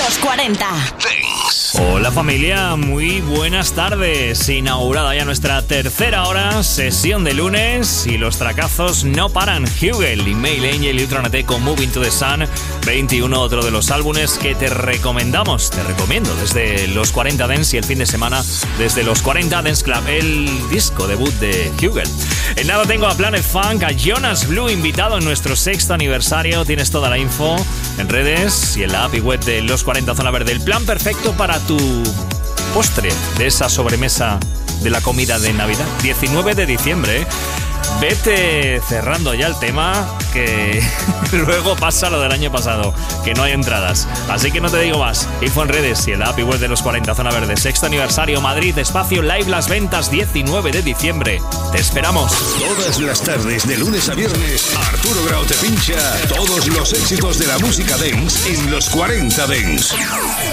Los 40 Dance. Hola familia, muy buenas tardes. Inaugurada ya nuestra tercera hora, sesión de lunes, y los tracazos no paran. Hugel, Email Angel y Ultranate con Moving to the Sun 21, otro de los álbumes que te recomiendo desde los 40 Dance, y el fin de semana desde los 40 Dance Club, el disco debut de Hugel. En nada tengo a Planet Funk, a Jonas Blue invitado en nuestro 6º aniversario. Tienes toda la info en redes y en la app y web de Los 40 Zona Verde. El plan perfecto para tu postre de esa sobremesa de la comida de Navidad. 19 de diciembre, ¿eh? Vete cerrando ya el tema, que luego pasa lo del año pasado, que no hay entradas. Así que no te digo más. Info en redes y en la app y web de Los 40 Zona Verde. 6º aniversario, Madrid, espacio live Las Ventas, 19 de diciembre. Te esperamos. Todas las tardes, de lunes a viernes, Arturo Grau te pincha todos los éxitos de la música dance en Los 40 Dance.